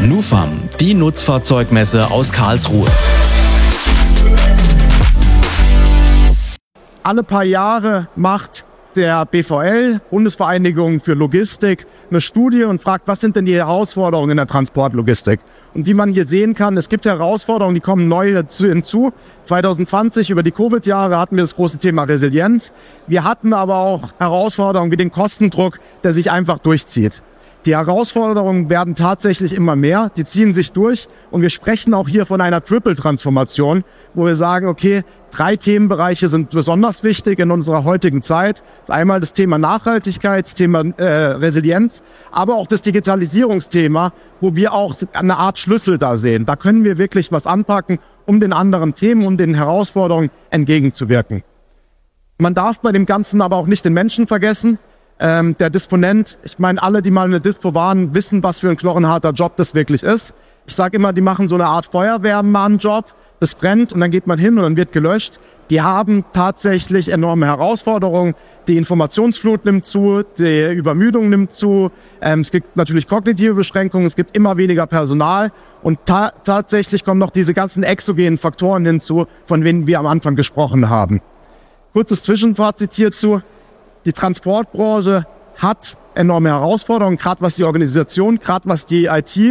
NUFAM, die Nutzfahrzeugmesse aus Karlsruhe. Alle paar Jahre macht der BVL, Bundesvereinigung für Logistik, eine Studie und fragt, was sind denn die Herausforderungen in der Transportlogistik? Und wie man hier sehen kann, es gibt Herausforderungen, die kommen neu hinzu. 2020 über die Covid-Jahre hatten wir das große Thema Resilienz. Wir hatten aber auch Herausforderungen wie den Kostendruck, der sich einfach durchzieht. Die Herausforderungen werden tatsächlich immer mehr, die ziehen sich durch und wir sprechen auch hier von einer Triple-Transformation, wo wir sagen, okay, 3 Themenbereiche sind besonders wichtig in unserer heutigen Zeit. Einmal das Thema Nachhaltigkeit, das Thema Resilienz, aber auch das Digitalisierungsthema, wo wir auch eine Art Schlüssel da sehen. Da können wir wirklich was anpacken, um den anderen Themen, um den Herausforderungen entgegenzuwirken. Man darf bei dem Ganzen aber auch nicht den Menschen vergessen. Der Disponent, ich meine, alle, die mal in der Dispo waren, wissen, was für ein knochenharter Job das wirklich ist. Ich sage immer, die machen so eine Art Feuerwehrmann-Job. Das brennt und dann geht man hin und dann wird gelöscht. Die haben tatsächlich enorme Herausforderungen. Die Informationsflut nimmt zu, die Übermüdung nimmt zu. Es gibt natürlich kognitive Beschränkungen, es gibt immer weniger Personal. Und tatsächlich kommen noch diese ganzen exogenen Faktoren hinzu, von denen wir am Anfang gesprochen haben. Kurzes Zwischenfazit hierzu. Die Transportbranche hat enorme Herausforderungen, gerade was die Organisation, gerade was die IT